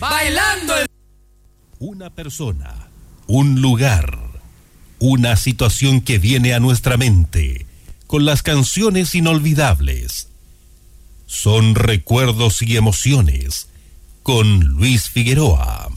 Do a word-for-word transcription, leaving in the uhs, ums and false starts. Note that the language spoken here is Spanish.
Bailando el... Una persona, un lugar, una situación que viene a nuestra mente con las canciones inolvidables. Son recuerdos y emociones con Luis Figueroa.